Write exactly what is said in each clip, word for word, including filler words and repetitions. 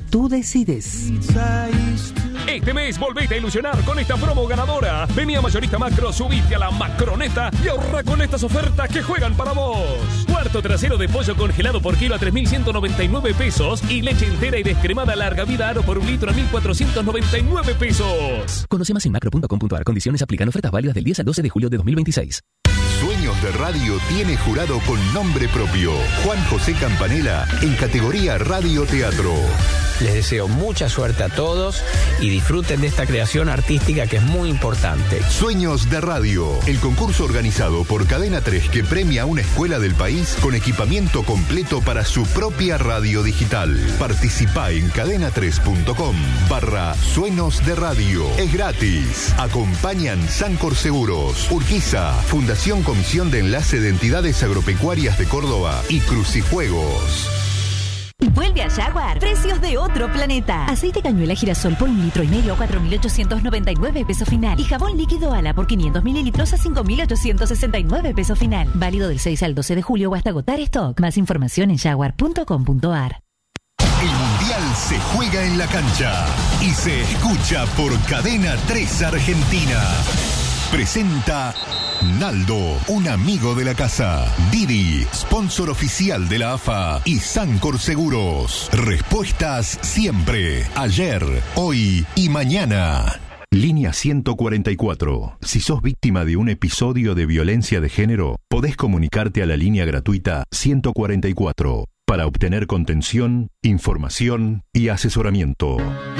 tú decides. Este mes volvete a ilusionar con esta promo ganadora. Vení a Mayorista Macro, subite a la Macroneta y ahorra con estas ofertas que juegan para vos. Cuarto trasero de pollo congelado por kilo a tres mil ciento noventa y nueve pesos y leche entera y descremada larga vida Aro por un litro a mil cuatrocientos noventa y nueve pesos. Conoce más en macro punto com punto a r. Condiciones aplican. Ofertas válidas del diez al doce de julio de dos mil veintiséis. Sueños de Radio tiene jurado con nombre propio. Juan José Campanella en categoría Radio Teatro. Les deseo mucha suerte a todos y disfruten de esta creación artística que es muy importante. Sueños de Radio, el concurso organizado por Cadena tres que premia a una escuela del país con equipamiento completo para su propia radio digital. Participa en cadena tres punto com barra Sueños de Radio. Es gratis. Acompañan Sancor Seguros, Urquiza, Fundación Comisión de Enlace de Entidades Agropecuarias de Córdoba y Crucijuegos. Vuelve a Jaguar. Precios de otro planeta. Aceite cañuela girasol por un litro y medio a cuatro mil ochocientos noventa y nueve pesos final. Y jabón líquido Ala por quinientos mililitros a cinco mil ochocientos sesenta y nueve pesos final. Válido del seis al doce de julio o hasta agotar stock. Más información en jaguar punto com punto a r. El Mundial se juega en la cancha y se escucha por Cadena tres Argentina. Presenta Naldo, un amigo de la casa. Didi, sponsor oficial de la A F A y Sancor Seguros. Respuestas siempre, ayer, hoy y mañana. Línea ciento cuarenta y cuatro. Si sos víctima de un episodio de violencia de género, podés comunicarte a la línea gratuita ciento cuarenta y cuatro para obtener contención, información y asesoramiento.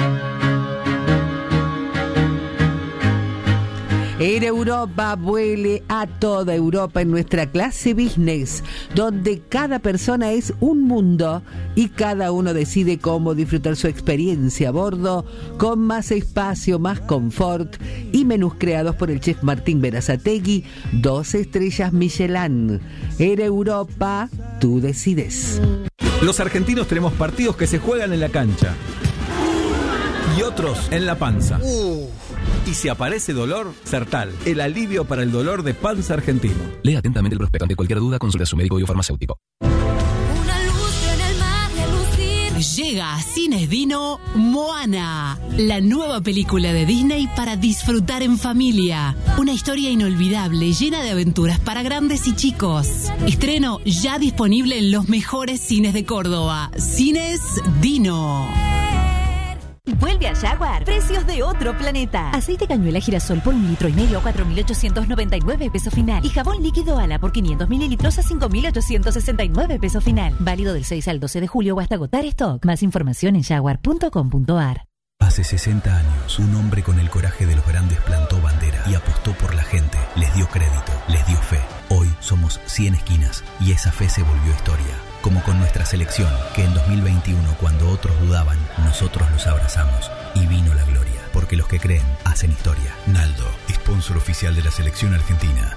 Air Europa vuele a toda Europa en nuestra clase business, donde cada persona es un mundo y cada uno decide cómo disfrutar su experiencia a bordo, con más espacio, más confort y menús creados por el chef Martín Berazategui, dos estrellas Michelin. Air Europa, tú decides. Los argentinos tenemos partidos que se juegan en la cancha y otros en la panza. Uh. Y si aparece dolor, Sertal, el alivio para el dolor de panza argentino. Lea atentamente el prospecto. Ante cualquier duda, consulte a su médico o farmacéutico. Una luz en el mar de lucir. Llega a Cines Dino Moana, la nueva película de Disney para disfrutar en familia. Una historia inolvidable, llena de aventuras para grandes y chicos. Estreno ya disponible en los mejores cines de Córdoba. Cines Dino. Vuelve a Jaguar. Precios de otro planeta. Aceite cañuela girasol por un litro y medio a cuatro mil ochocientos noventa y nueve pesos final. Y jabón líquido Ala por quinientos mililitros a cinco mil ochocientos sesenta y nueve pesos final. Válido del seis al doce de julio o hasta agotar stock. Más información en jaguar punto com punto a r. Hace sesenta años, un hombre con el coraje de los grandes plantó bandera y apostó por la gente. Les dio crédito, les dio fe. Hoy somos cien esquinas y esa fe se volvió historia. Como con nuestra selección, que en dos mil veintiuno, cuando otros dudaban, nosotros los abrazamos y vino la gloria. Porque los que creen, hacen historia. Naldo, sponsor oficial de la selección argentina.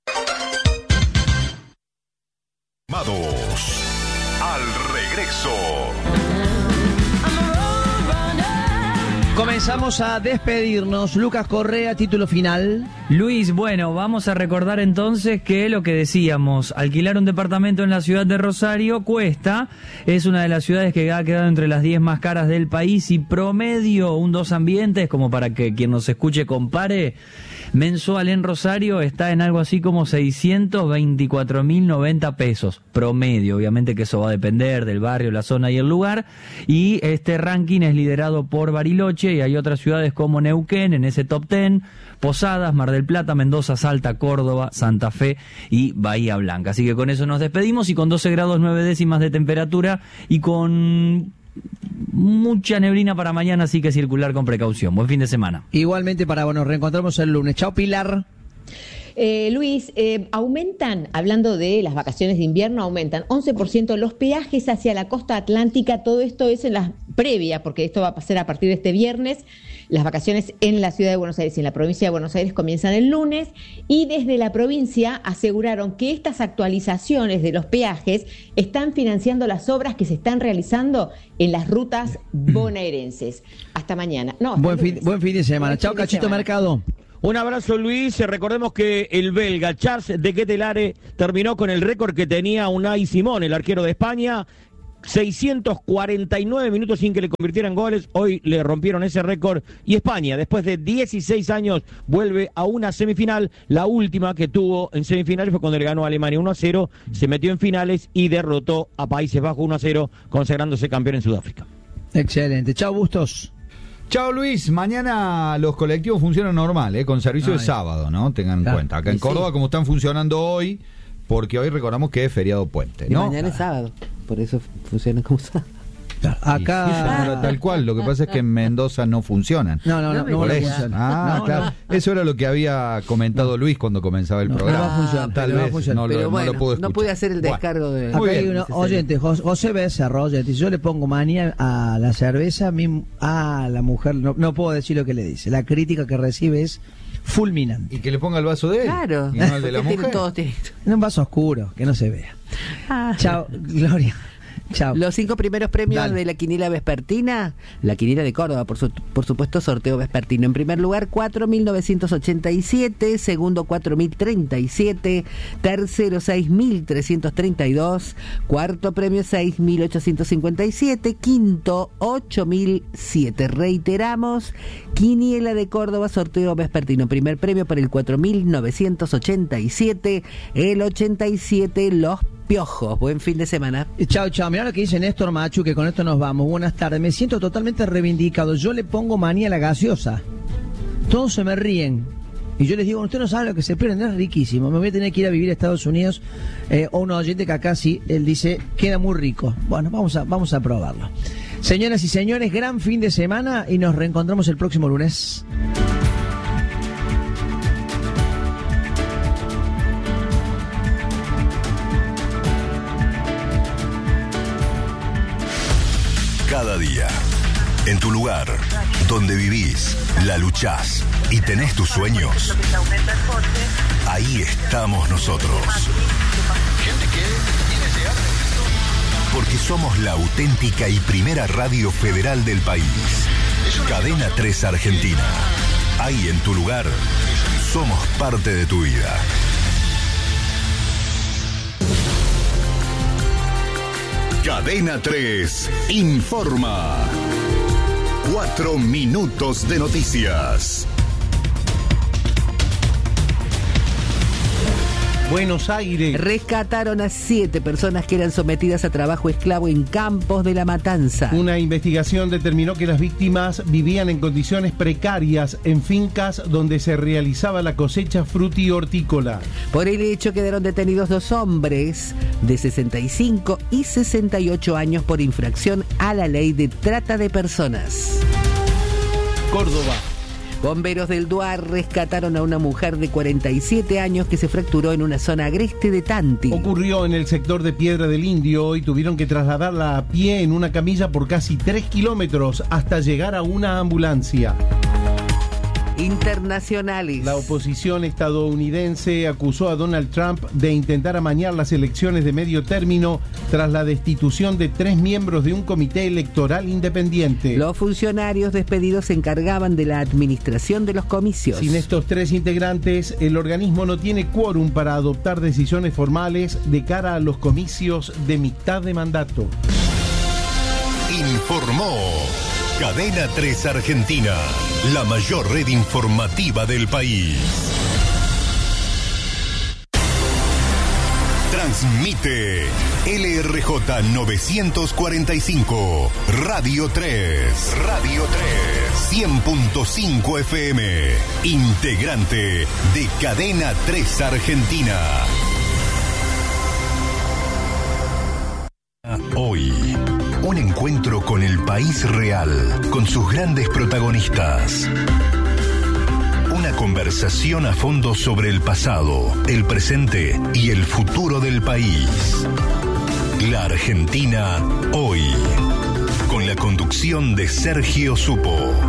Amados, al regreso. Comenzamos a despedirnos. Lucas Correa, título final. Luis, bueno, vamos a recordar entonces que lo que decíamos, alquilar un departamento en la ciudad de Rosario cuesta, es una de las ciudades que ha quedado entre las diez más caras del país y promedio un dos ambientes, como para que quien nos escuche compare, mensual en Rosario está en algo así como seiscientos veinticuatro mil noventa pesos, promedio, obviamente que eso va a depender del barrio, la zona y el lugar, y este ranking es liderado por Bariloche y hay otras ciudades como Neuquén en ese top diez, Posadas, Mar del Plata, Mendoza, Salta, Córdoba, Santa Fe y Bahía Blanca. Así que con eso nos despedimos y con doce grados nueve décimas de temperatura y con mucha neblina para mañana, así que circular con precaución. Buen fin de semana. Igualmente para vos, nos reencontramos el lunes. Chao, Pilar. Eh, Luis, eh, aumentan, hablando de las vacaciones de invierno, aumentan once por ciento los peajes hacia la costa atlántica. Todo esto es en la previa, porque esto va a pasar a partir de este viernes. Las vacaciones en la ciudad de Buenos Aires y en la provincia de Buenos Aires comienzan el lunes y desde la provincia aseguraron que estas actualizaciones de los peajes están financiando las obras que se están realizando en las rutas bonaerenses. Hasta mañana. No, hasta buen, fin, buen fin de semana. Buen Chao, Cachito semana. Mercado. Un abrazo, Luis. Recordemos que el belga Charles de Ketelare terminó con el récord que tenía Unai Simón, el arquero de España. seiscientos cuarenta y nueve minutos sin que le convirtieran goles. Hoy le rompieron ese récord. Y España, después de dieciséis años, vuelve a una semifinal. La última que tuvo en semifinales fue cuando le ganó a Alemania uno a cero. Se metió en finales y derrotó a Países Bajos uno a cero, consagrándose campeón en Sudáfrica. Excelente. Chao, Bustos. Chao, Luis. Mañana los colectivos funcionan normal, ¿eh? Con servicio Ay. de sábado, ¿no? Tengan en Claro. cuenta. Acá en Y Córdoba, sí. como están funcionando hoy, porque hoy recordamos que es feriado puente, Y ¿no? mañana es sábado, por eso funciona como sábado. Acá. Sí, pero tal cual, lo que pasa es que en Mendoza no funcionan. No, no, no, No no, Por no eso. funciona. Ah, No, claro. no. Eso era lo que había comentado Luis cuando comenzaba el No, programa. no va a funcionar, Tal no va a vez funcionar. no, lo, Pero no bueno, lo pudo escuchar. no pude hacer el Bueno. descargo de... Acá Muy hay bien. uno, oyente, Jos- José Becerra, oyente, si yo le pongo manía a la cerveza, a, mí, a la mujer, no, no puedo decir lo que le dice. La crítica que recibe es fulminante. Y que le ponga el vaso de él. Claro, Y no el de la que tienen mujer. todos tienen- En un vaso oscuro, que no se vea. Ah. Chao, Gloria. Chao. Los cinco primeros premios Dale. de la quiniela vespertina, la quiniela de Córdoba, por, su- por supuesto, sorteo vespertino. En primer lugar, cuatro mil novecientos ochenta y siete, segundo, cuatro mil treinta y siete, tercero, seis mil trescientos treinta y dos, cuarto premio, seis mil ochocientos cincuenta y siete, quinto, ocho mil siete. Reiteramos, quiniela de Córdoba, sorteo vespertino. Primer premio para el cuatro mil novecientos ochenta y siete, el ochenta y siete, Los Piojos. Buen fin de semana. Chao, chao. Mirá lo que dice Néstor Machu, que con esto nos vamos. Buenas tardes. Me siento totalmente reivindicado. Yo le pongo manía a la gaseosa. Todos se me ríen. Y yo les digo, usted no sabe lo que se pierden, es riquísimo. Me voy a tener que ir a vivir a Estados Unidos. Eh, o un oyente que acá sí, él dice, queda muy rico. Bueno, vamos a, vamos a probarlo. Señoras y señores, gran fin de semana y nos reencontramos el próximo lunes. Cada día, en tu lugar, donde vivís, la luchás y tenés tus sueños, ahí estamos nosotros. Porque somos la auténtica y primera radio federal del país. Cadena tres Argentina. Ahí en tu lugar, somos parte de tu vida. Cadena tres informa. Cuatro minutos de noticias. Buenos Aires. Rescataron a siete personas que eran sometidas a trabajo esclavo en Campos de la Matanza. Una investigación determinó que las víctimas vivían en condiciones precarias en fincas donde se realizaba la cosecha fruti-hortícola. Por el hecho quedaron detenidos dos hombres de sesenta y cinco y sesenta y ocho años por infracción a la ley de trata de personas. Córdoba. Bomberos del Duar rescataron a una mujer de cuarenta y siete años que se fracturó en una zona agreste de Tanti. Ocurrió en el sector de Piedra del Indio y tuvieron que trasladarla a pie en una camilla por casi tres kilómetros hasta llegar a una ambulancia. Internacionales. La oposición estadounidense acusó a Donald Trump de intentar amañar las elecciones de medio término tras la destitución de tres miembros de un comité electoral independiente. Los funcionarios despedidos se encargaban de la administración de los comicios. Sin estos tres integrantes, el organismo no tiene quórum para adoptar decisiones formales de cara a los comicios de mitad de mandato. Informó Cadena tres Argentina, la mayor red informativa del país. Transmite L R J novecientos cuarenta y cinco, Radio tres, Radio tres, cien punto cinco F M, integrante de Cadena tres Argentina. Hoy, un encuentro con el país real, con sus grandes protagonistas. Una conversación a fondo sobre el pasado, el presente y el futuro del país. La Argentina hoy, con la conducción de Sergio Supo.